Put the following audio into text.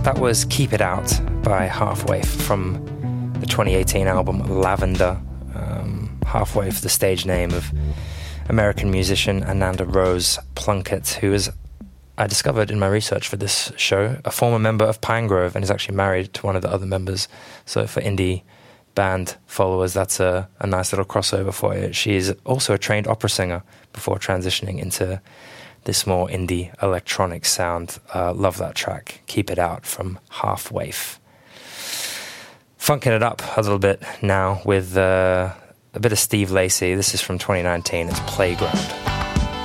That was Keep It Out by Halfwave from the 2018 album Lavender. Halfwave, the stage name of American musician Ananda Rose Plunkett, who is, I discovered in my research for this show, a former member of Pinegrove and is actually married to one of the other members. So for indie band followers, that's a nice little crossover for you. She is also a trained opera singer before transitioning into this more indie electronic sound. Love that track, Keep It Out from Halfwave. Funking it up a little bit now with a bit of Steve Lacy. This is from 2019. It's Playground.